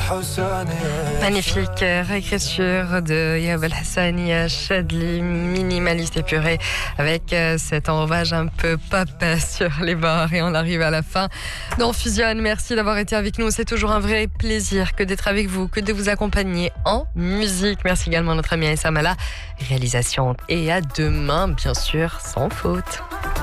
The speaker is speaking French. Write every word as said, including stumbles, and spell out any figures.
Magnifique réécriture de Yab El-Hassani, Chadli, minimaliste épuré, avec cet enrobage un peu pop sur les bords. Et on arrive à la fin d'On Fusionne. Merci d'avoir été avec nous. C'est toujours un vrai plaisir que d'être avec vous, que de vous accompagner en musique. Merci également à notre ami Aïssa Mala, réalisation. Et à demain, bien sûr, sans faute.